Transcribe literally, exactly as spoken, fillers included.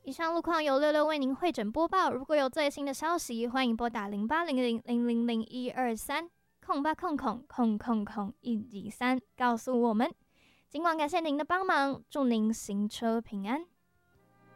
以上路况由六六为您汇整播报。如果有最新的消息，欢迎拨打零八零零零零零一二三空八空空空空空一二三告诉我们。尽管感谢您的帮忙，祝您行车平安。